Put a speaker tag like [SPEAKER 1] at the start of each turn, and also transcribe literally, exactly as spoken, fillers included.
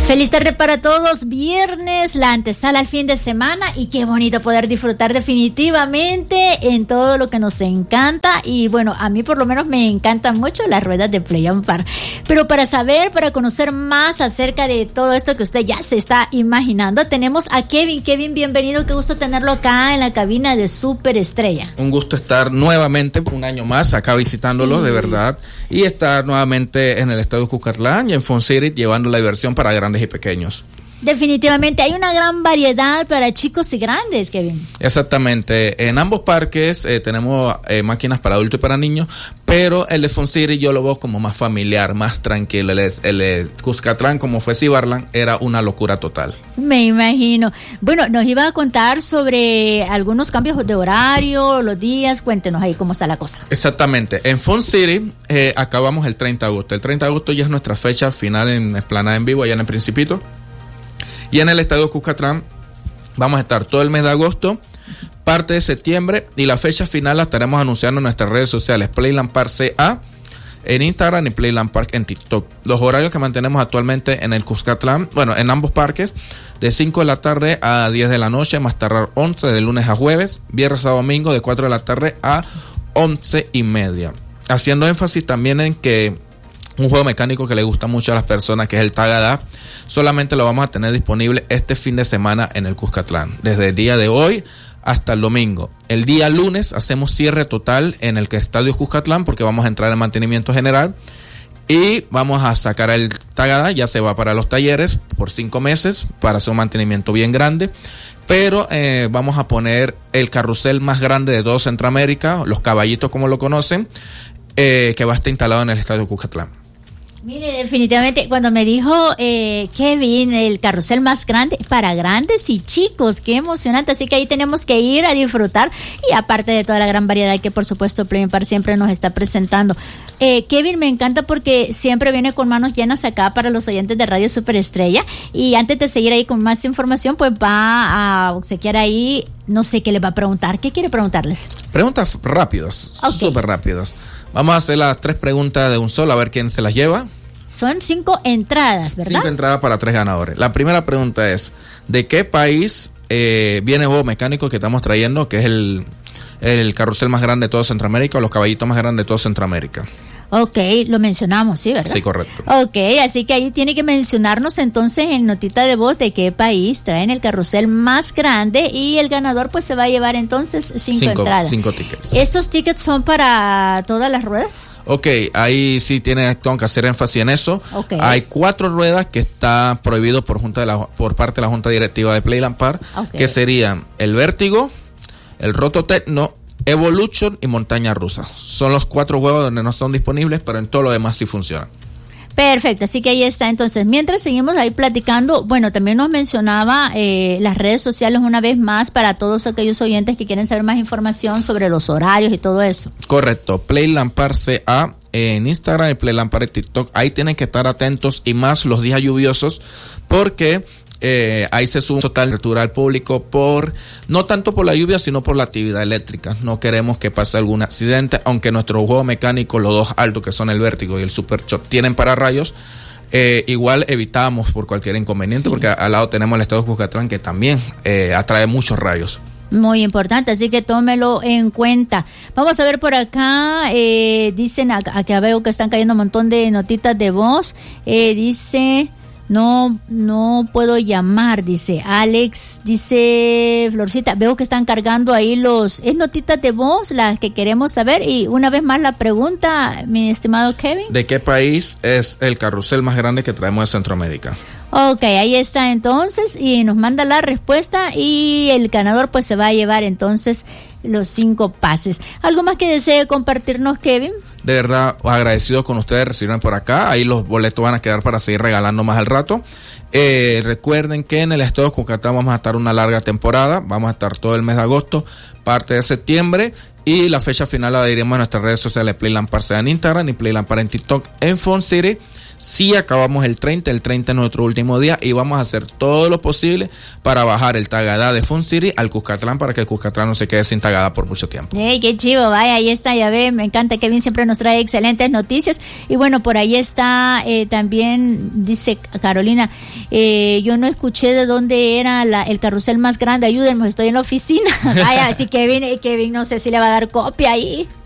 [SPEAKER 1] Feliz tarde para todos, viernes, la antesala al fin de semana, y qué bonito poder disfrutar definitivamente en todo lo que nos encanta. Y bueno, a mí por lo menos me encantan mucho las ruedas de Play and Park. Pero para saber, para conocer más acerca de todo esto que usted ya se está imaginando, tenemos a Kevin. Kevin, bienvenido, qué gusto tenerlo acá en la cabina de Super Estrella.
[SPEAKER 2] Un gusto estar nuevamente un año más acá visitándolo, sí. De verdad, y estar nuevamente en el Estadio Cuscatlán y en Fun City llevando la diversión para grandes y pequeños.
[SPEAKER 1] Definitivamente hay una gran variedad para chicos y grandes, Kevin.
[SPEAKER 2] Exactamente, en ambos parques eh, tenemos eh, máquinas para adultos y para niños, pero el de Fun City yo lo veo como más familiar, más tranquilo. El, el, el Cuscatlán, como fue Cibarland, era una locura total.
[SPEAKER 1] Me imagino. Bueno, nos iba a contar sobre algunos cambios de horario, los días, cuéntenos ahí cómo está la cosa.
[SPEAKER 2] Exactamente, en Fun City eh, acabamos el treinta de agosto. El treinta de agosto ya es nuestra fecha final en Esplanada en Vivo, allá en el Principito. Y en el Estadio Cuscatlán vamos a estar todo el mes de agosto, parte de septiembre, y la fecha final la estaremos anunciando en nuestras redes sociales, Playland Park C A en Instagram y Playland Park en TikTok. Los horarios que mantenemos actualmente en el Cuscatlán, bueno, en ambos parques, de cinco de la tarde a diez de la noche, más tardar once, de lunes a jueves, viernes a domingo, de cuatro de la tarde a once y media. Haciendo énfasis también en que un juego mecánico que le gusta mucho a las personas, que es el Tagada, solamente lo vamos a tener disponible este fin de semana en el Cuscatlán, desde el día de hoy hasta el domingo. El día lunes hacemos cierre total en el Estadio Cuscatlán porque vamos a entrar en mantenimiento general y vamos a sacar el Tagada, ya se va para los talleres por cinco meses para hacer un mantenimiento bien grande. Pero eh, vamos a poner el carrusel más grande de todo Centroamérica, los caballitos como lo conocen, eh, que va a estar instalado en el Estadio Cuscatlán.
[SPEAKER 1] Mire, definitivamente, cuando me dijo eh, Kevin, el carrusel más grande para grandes y chicos, qué emocionante, así que ahí tenemos que ir a disfrutar, y aparte de toda la gran variedad que por supuesto Play and Park siempre nos está presentando. Eh, Kevin, me encanta porque siempre viene con manos llenas acá para los oyentes de Radio Super Estrella, y antes de seguir ahí con más información, pues va a obsequiar ahí, no sé qué les va a preguntar. ¿Qué quiere preguntarles?
[SPEAKER 2] Preguntas rápidas, okay. Súper rápidas. Vamos a hacer las tres preguntas de un solo, a ver quién se las lleva.
[SPEAKER 1] Son cinco entradas, ¿verdad?
[SPEAKER 2] Cinco entradas para tres ganadores. La primera pregunta es, ¿de qué país eh, viene el juego mecánico que estamos trayendo, que es el, el carrusel más grande de todo Centroamérica, o los caballitos más grandes de todo Centroamérica?
[SPEAKER 1] Ok, lo mencionamos, ¿sí, verdad?
[SPEAKER 2] Sí, correcto.
[SPEAKER 1] Ok, así que ahí tiene que mencionarnos entonces en notita de voz de qué país traen el carrusel más grande, y el ganador pues se va a llevar entonces cinco, cinco entradas.
[SPEAKER 2] Cinco tickets.
[SPEAKER 1] ¿Estos tickets son para todas las ruedas?
[SPEAKER 2] Ok, ahí sí tiene tengo que hacer énfasis en eso. Okay. Hay cuatro ruedas que está prohibido por junta de la por parte de la junta directiva de Playland Park, okay, que serían el Vértigo, el Roto Tecno, Evolution y Montaña Rusa. Son los cuatro juegos donde no son disponibles, pero en todo lo demás sí funcionan.
[SPEAKER 1] Perfecto, así que ahí está. Entonces, mientras seguimos ahí platicando, bueno, también nos mencionaba eh, las redes sociales una vez más para todos aquellos oyentes que quieren saber más información sobre los horarios y todo eso.
[SPEAKER 2] Correcto, Playland Park C A en Instagram y Playland Park en TikTok. Ahí tienen que estar atentos, y más los días lluviosos, porque Eh, ahí se sube total apertura al público, por no tanto por la lluvia, sino por la actividad eléctrica. No queremos que pase algún accidente, aunque nuestro juego mecánico, los dos altos que son el Vértigo y el Super Shot, tienen pararrayos. Eh, igual evitamos por cualquier inconveniente, sí, porque al lado tenemos el Estadio Cuscatlán, que también eh, atrae muchos rayos.
[SPEAKER 1] Muy importante, así que tómelo en cuenta. Vamos a ver por acá, eh, dicen, acá veo que están cayendo un montón de notitas de voz. Eh, dice... No, no puedo llamar, dice Alex, dice Florcita, veo que están cargando ahí los, es notitas de voz las que queremos saber. Y una vez más la pregunta, mi estimado Kevin.
[SPEAKER 2] ¿De qué país es el carrusel más grande que traemos de Centroamérica?
[SPEAKER 1] Ok, ahí está entonces, y nos manda la respuesta, y el ganador pues se va a llevar entonces los cinco pases. ¿Algo más que desee compartirnos, Kevin?
[SPEAKER 2] De verdad, agradecido con ustedes, recibirme por acá. Ahí los boletos van a quedar para seguir regalando más al rato. Eh, recuerden que en el Estadio Cuscatlán vamos a estar una larga temporada. Vamos a estar todo el mes de agosto, parte de septiembre, y la fecha final la diremos en nuestras redes sociales, Playland Park en Instagram y Playland Park en TikTok. En Fun City Sí acabamos el treinta, el treinta es nuestro último día y vamos a hacer todo lo posible para bajar el Tagadá de Fun City al Cuscatlán para que el Cuscatlán no se quede sin Tagadá por mucho tiempo.
[SPEAKER 1] Hey, qué chivo, vaya, ahí está, ya ve, me encanta, Kevin siempre nos trae excelentes noticias. Y bueno, por ahí está eh, también, dice Carolina, eh, yo no escuché de dónde era la, el carrusel más grande, ayúdenme, estoy en la oficina. Vaya, así Kevin, Kevin no sé si le va a dar copia ahí.